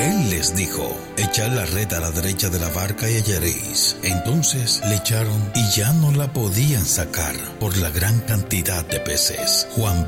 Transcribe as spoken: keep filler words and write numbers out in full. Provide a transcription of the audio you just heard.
Él les dijo: echad la red a la derecha de la barca y hallaréis. Entonces le echaron y ya no la podían sacar por la gran cantidad de peces. Juan